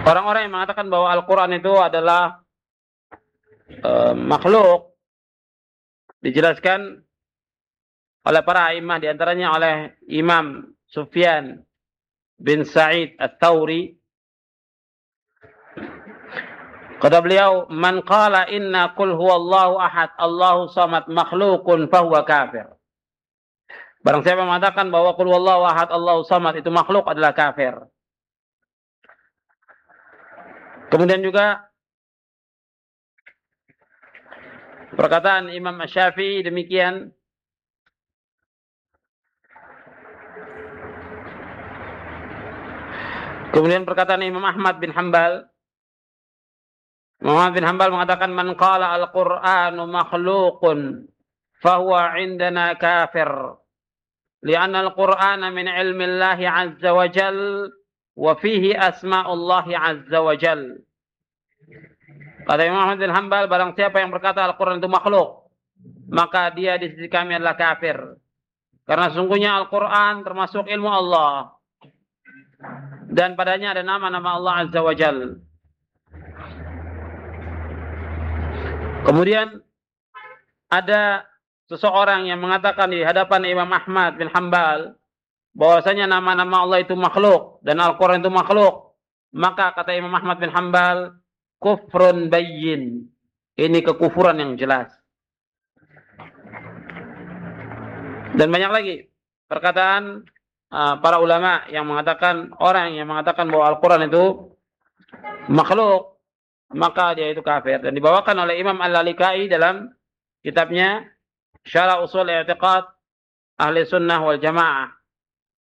Orang-orang yang mengatakan bahwa Al-Quran itu adalah makhluk, dijelaskan oleh para imam, diantaranya oleh Imam Sufyan bin Sa'id Ats-Tsauri. Kata beliau, "Man qala inna qul huwallahu ahad, Allahu samad makhluqun fahuwa kafir." Barang siapa mengatakan bahwa qul huwallahu ahad, Allahu samad itu makhluk adalah kafir. Kemudian juga perkataan Imam Asy-Syafi'i demikian. Kemudian perkataan Imam Ahmad bin Hanbal. Muhammad bin Hanbal mengatakan, "Man qala al-Qur'anu makhluqun fahuwa indana kafir. Li'anna al-Qur'ana min ilmi Allah 'azza wa jal wa fihi asma'ullah 'azza wa jal." Kata Imam Ahmad bin Hanbal, barang siapa yang berkata Al-Quran itu makhluk, maka dia di sisi kami adalah kafir. Karena sungguhnya Al-Quran termasuk ilmu Allah. Dan padanya ada nama-nama Allah Azza wa Jal. Kemudian ada seseorang yang mengatakan di hadapan Imam Ahmad bin Hanbal bahwasanya nama-nama Allah itu makhluk dan Al-Quran itu makhluk. Maka kata Imam Ahmad bin Hanbal, kufrun bayyin. Ini kekufuran yang jelas. Dan banyak lagi perkataan para ulama yang mengatakan, orang yang mengatakan bahwa Al-Quran itu makhluk, maka dia itu kafir. Dan dibawakan oleh Imam Al-Lalikai dalam kitabnya Syarah Ushul I'tiqad Ahli Sunnah wal Jamaah.